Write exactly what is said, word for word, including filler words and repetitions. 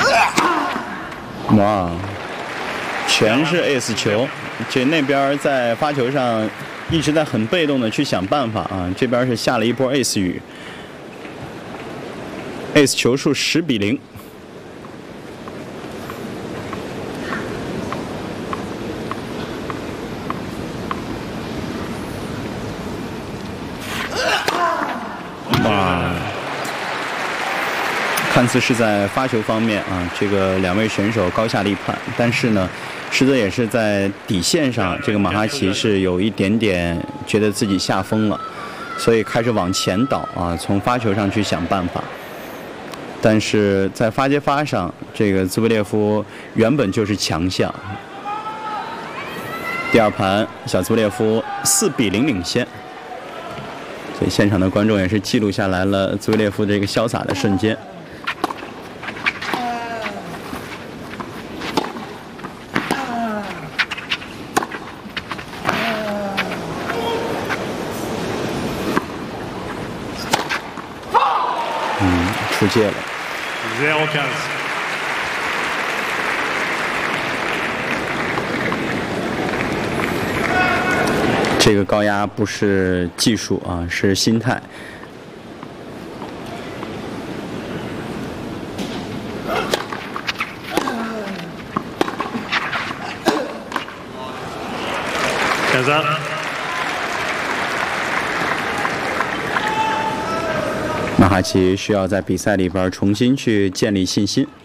哇，全是 ace 球，这那边在发球上一直在很被动的去想办法啊，这边是下了一波 ace 雨 ，ace 球数十比零。哇，看似是在发球方面啊，这个两位选手高下立判，但是呢，实则也是在底线上，这个马哈奇是有一点点觉得自己下风了，所以开始往前倒啊，从发球上去想办法。但是在发接发上，这个兹维列夫原本就是强项。第二盘，小兹维列夫四比零领先。所以现场的观众也是记录下来了兹维列夫这个潇洒的瞬间。嗯，出界了。这个高压不是技术啊，是心态。 选择。 马哈奇需要在比赛里边重新去建立信心。